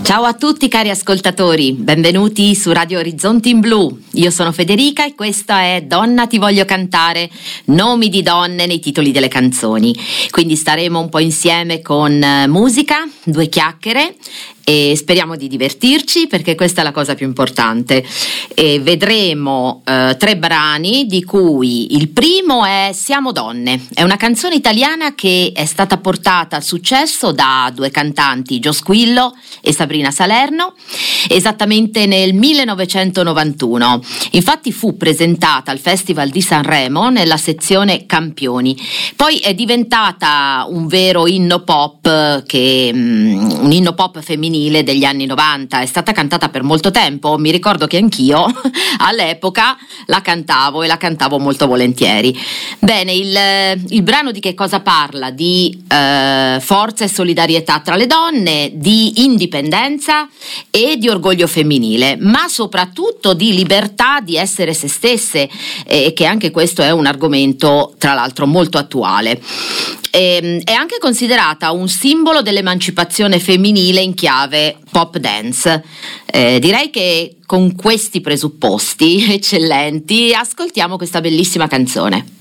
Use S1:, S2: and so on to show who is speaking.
S1: Ciao a tutti cari ascoltatori, benvenuti su Radio Orizzonti in Blu. Io sono Federica e questa è Donna ti voglio cantare, nomi di donne nei titoli delle canzoni. Quindi staremo un po' insieme con musica, due chiacchiere e speriamo di divertirci, perché questa è la cosa più importante. E vedremo 3 brani, di cui il primo è Siamo donne. È una canzone italiana che è stata portata al successo da 2 cantanti, Gio Squillo e Sabrina Salerno, esattamente nel 1991. Infatti fu presentata al Festival di Sanremo nella sezione Campioni. Poi è diventata un vero inno pop, un inno pop femminile degli anni 90. È stata cantata per molto tempo. Mi ricordo che anch'io all'epoca la cantavo e la cantavo molto volentieri. Bene, il brano di che cosa parla? Di forza e solidarietà tra le donne, di indipendenza e di orgoglio femminile, ma soprattutto di libertà di essere se stesse, che anche questo è un argomento tra l'altro molto attuale. È anche considerata un simbolo dell'emancipazione femminile in chiave pop dance. Direi che con questi presupposti eccellenti ascoltiamo questa bellissima canzone.